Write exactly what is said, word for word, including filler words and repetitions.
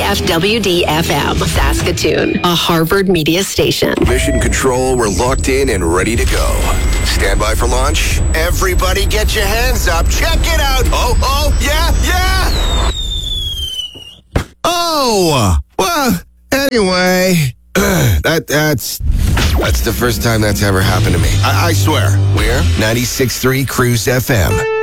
F W D F M, Saskatoon, a Harvard media station. Mission Control, we're locked in and ready to go. Stand by for launch. Everybody get your hands up. Check it out. Oh, oh, yeah, yeah. Oh, well, anyway, that that's that's the first time that's ever happened to me. I, I swear. We're ninety-six point three Cruise F M.